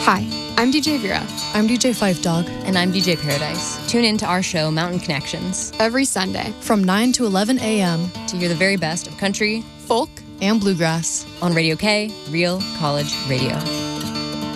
Hi, I'm DJ Vera. I'm DJ Five Dog. And I'm DJ Paradise. Tune in to our show, Mountain Connections, Every Sunday from 9 to 11 a.m. to hear the very best of country, folk, and bluegrass on Radio K, Real College Radio.